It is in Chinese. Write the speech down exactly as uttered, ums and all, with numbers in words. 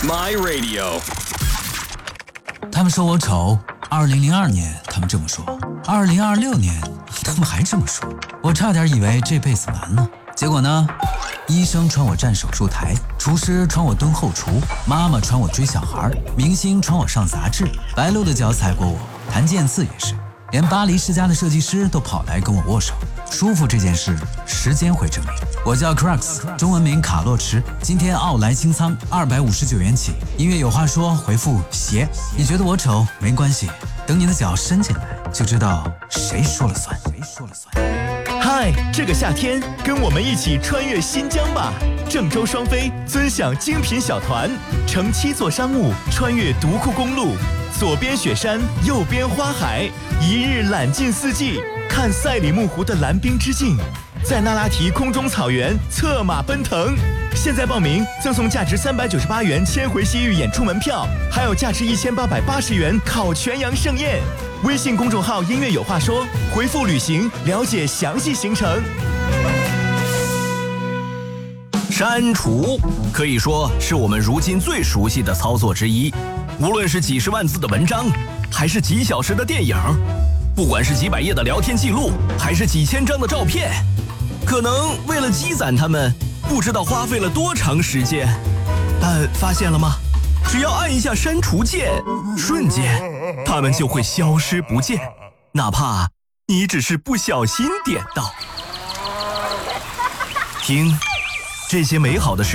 My Radio。 他们说我丑，二零零二年他们这么说，二零二六年他们还这么说，我差点以为这辈子完了。结果呢，医生传我站手术台，厨师传我蹲后厨，妈妈传我追小孩，明星传我上杂志，白鹿的脚踩过我，谭健次也是，连巴黎世家的设计师都跑来跟我握手。舒服这件事，时间会证明。我叫 Crux， 中文名卡洛驰，今天奥莱清仓二百五十九元起。音乐有话说，回复鞋。你觉得我丑没关系，等你的脚伸进来，就知道谁说了算。谁说了算？ 嗨，这个夏天跟我们一起穿越新疆吧！郑州双飞尊享精品小团，乘七座商务穿越独库公路，左边雪山，右边花海，一日揽尽四季，看赛里木湖的蓝冰之境，在那拉提空中草原策马奔腾。现在报名赠送价值三百九十八元千回西域演出门票，还有价值一千八百八十元烤全羊盛宴。微信公众号音乐有话说，回复旅行了解详细行程。 删除可以说是我们如今最熟悉的操作之一，无论是几十万字的文章，还是几小时的电影，不管是几百页的聊天记录，还是几千张的照片，可能为了积攒它们，不知道花费了多长时间。但发现了吗？只要按一下删除键，瞬间它们就会消失不见，哪怕你只是不小心点到。听，这些美好的事